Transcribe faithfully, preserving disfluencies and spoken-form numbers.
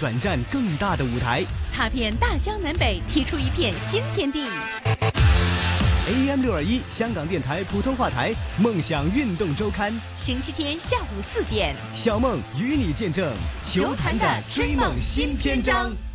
转战更大的舞台， 踏遍大江南北，踢出一片新天地。 A M 六二一香港电台普通话台梦想运动周刊， 星期天下午四点， 小梦与你见证球坛的追梦新篇章。